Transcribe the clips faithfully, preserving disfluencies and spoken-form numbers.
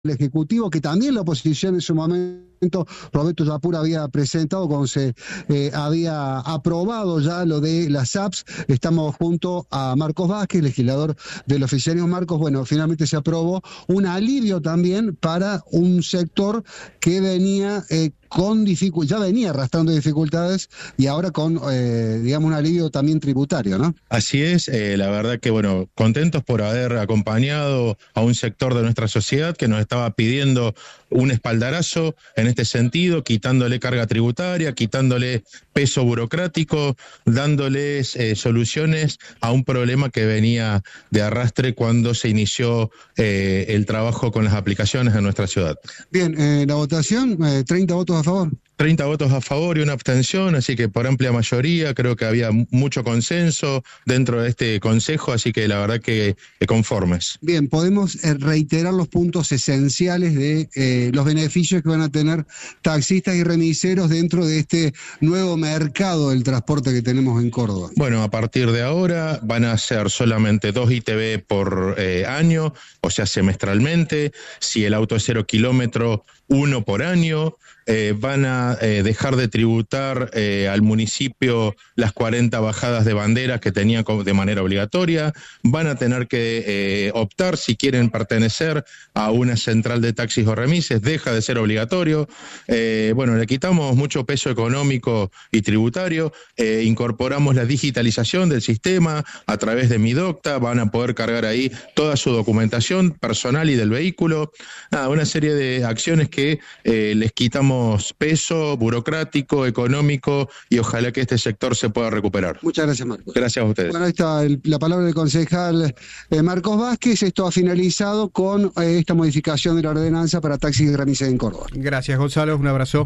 el Ejecutivo, que también la oposición en su momento, Roberto Yapur había presentado cuando se eh, había aprobado ya lo de las apps. Estamos junto a Marcos Vázquez, legislador del oficialismo. Marcos, bueno, finalmente se aprobó un alivio también para un sector que venía eh, con dificultades, ya venía arrastrando dificultades y ahora con, eh, digamos, un alivio también tributario, ¿no? Así es, eh, la verdad que, bueno, contentos por haber acompañado a un sector de nuestra sociedad que nos estaba pidiendo un espaldarazo en este sentido, quitándole carga tributaria, quitándole peso burocrático, dándoles eh, soluciones a un problema que venía de arrastre cuando se inició eh, el trabajo con las aplicaciones en nuestra ciudad. Bien, eh, la votación, eh, treinta votos a favor. treinta votos a favor y una abstención, así que por amplia mayoría creo que había mucho consenso dentro de este consejo, así que la verdad que, que conformes. Bien, podemos eh, reiterar los puntos esenciales de eh, los beneficios que van a tener taxistas y remiseros dentro de este nuevo mercado del transporte que tenemos en Córdoba. Bueno, a partir de ahora van a ser solamente dos I T V por eh, año, o sea, semestralmente. Si el auto es cero kilómetro, uno por año. Eh, van a eh, dejar de tributar eh, al municipio las cuarenta bajadas de banderas que tenían de manera obligatoria. Van a tener que eh, optar si quieren pertenecer a una central de taxis o remises, deja de ser obligatorio. Eh, bueno, le quitamos mucho peso económico y tributario, eh, incorporamos la digitalización del sistema a través de Midocta, van a poder cargar ahí toda su documentación personal y del vehículo. Nada, una serie de acciones que eh, les quitamos peso burocrático, económico, y ojalá que este sector se pueda recuperar. Muchas gracias, Marcos. Gracias a ustedes. Bueno, ahí está el, la palabra del concejal eh, Marcos Vázquez. Esto ha finalizado con eh, esta modificación de la ordenanza para taxis y remises en Córdoba. Gracias, Gonzalo. Un abrazo.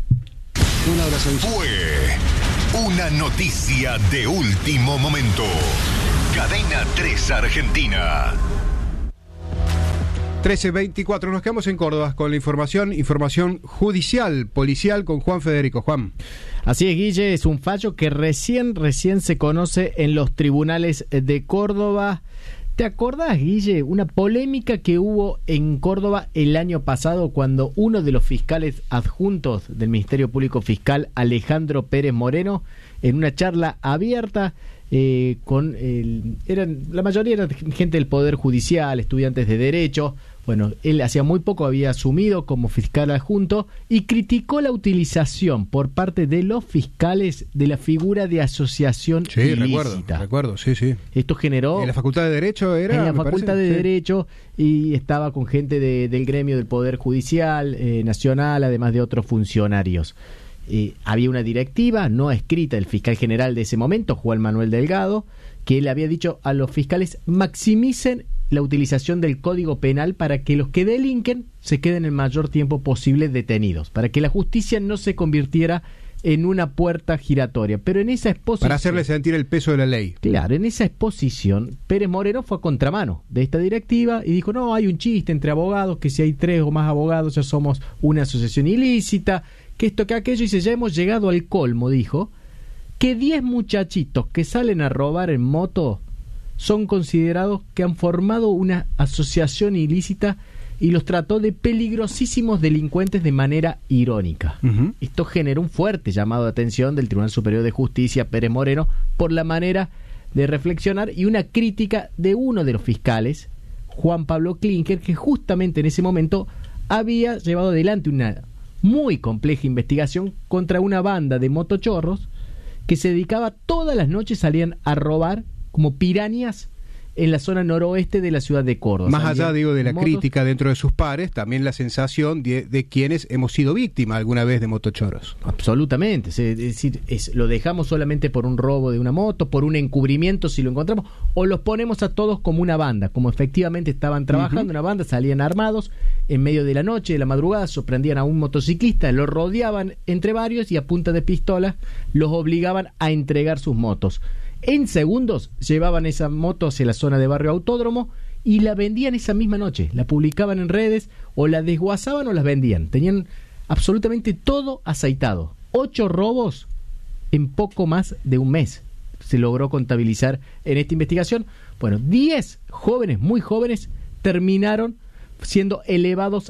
Un abrazo. Fue una noticia de último momento. Cadena tres Argentina. trece veinticuatro, nos quedamos en Córdoba con la información, información judicial, policial con Juan Federico. Juan. Así es, Guille, es un fallo que recién, recién se conoce en los tribunales de Córdoba. ¿Te acordás, Guille, una polémica que hubo en Córdoba el año pasado cuando uno de los fiscales adjuntos del Ministerio Público Fiscal, Alejandro Pérez Moreno, en una charla abierta, eh, con el, eran la mayoría eran gente del Poder Judicial, estudiantes de Derecho. Bueno, él hacía muy poco había asumido como fiscal adjunto y criticó la utilización por parte de los fiscales de la figura de asociación sí, ilícita. recuerdo, recuerdo, sí, sí. Esto generó... ¿En la Facultad de Derecho era? En la Facultad parece? de sí. Derecho, y estaba con gente de, del gremio del Poder Judicial eh, Nacional, además de otros funcionarios. Eh, había una directiva no escrita del fiscal general de ese momento, Juan Manuel Delgado, que le había dicho a los fiscales: maximicen la utilización del Código Penal para que los que delinquen se queden el mayor tiempo posible detenidos, para que la justicia no se convirtiera en una puerta giratoria. Pero en esa exposición... Para hacerle sentir el peso de la ley. Claro, en esa exposición, Pérez Moreno fue a contramano de esta directiva y dijo: no, hay un chiste entre abogados, que si hay tres o más abogados ya somos una asociación ilícita, que esto, que aquello, y dice: ya hemos llegado al colmo, dijo, que diez muchachitos que salen a robar en moto son considerados que han formado una asociación ilícita, y los trató de peligrosísimos delincuentes de manera irónica. Uh-huh. Esto generó un fuerte llamado de atención del Tribunal Superior de Justicia, Pérez Moreno, por la manera de reflexionar, y una crítica de uno de los fiscales, Juan Pablo Klinker, que justamente en ese momento había llevado adelante una muy compleja investigación contra una banda de motochorros que se dedicaba todas las noches, salían a robar como pirañas en la zona noroeste de la ciudad de Córdoba. Más allá, Salían digo, de la motos, crítica dentro de sus pares, también la sensación de, de quienes hemos sido víctimas alguna vez de motochorros. Absolutamente, es decir, es, lo dejamos solamente por un robo de una moto, por un encubrimiento si lo encontramos, o los ponemos a todos como una banda, como efectivamente estaban trabajando, uh-huh. una banda, salían armados, en medio de la noche, de la madrugada, sorprendían a un motociclista, lo rodeaban entre varios y a punta de pistola los obligaban a entregar sus motos. En segundos llevaban esa moto hacia la zona de Barrio Autódromo y la vendían esa misma noche. La publicaban en redes, o la desguazaban o las vendían. Tenían absolutamente todo aceitado. Ocho robos en poco más de un mes se logró contabilizar en esta investigación. Bueno, diez jóvenes, muy jóvenes, terminaron siendo elevados